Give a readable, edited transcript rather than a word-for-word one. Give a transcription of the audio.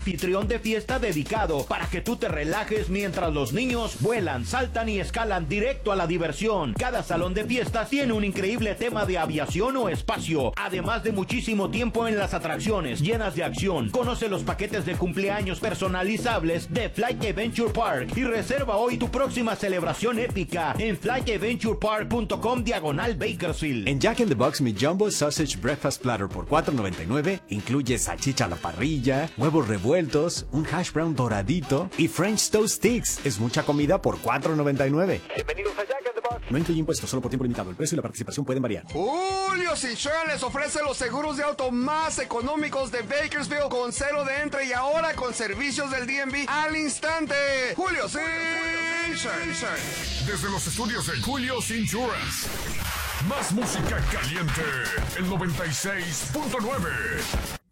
anfitrión de fiesta dedicado para que tú te relajes mientras los niños vuelan, saltan y escalan directo a la diversión. Cada salón de fiestas tiene un increíble tema de aviación o espacio, además de muchísimo tiempo en las atracciones llenas de acción. Conoce los paquetes de cumpleaños personalizables de Flight Adventure Park y reserva hoy tu próxima celebración épica en flightadventurepark.com/Bakersfield. En Jack in the Box, mi Jumbo Sausage Breakfast Platter por $4.99 incluye salchicha a la parrilla, huevos revueltos, un hash brown doradito y French Toast Sticks. Es mucha comida por $4.99. Bienvenidos a Jack in the Box. No incluye impuestos, solo por tiempo limitado. El precio y la participación pueden variar. Julio's Insurance les ofrece los seguros de auto más económicos de Bakersfield con cero de entre y ahora con servicios del DMV al instante. Julio's Insurance. Desde los estudios de Julio's Insurance. Más música caliente. El 96.9.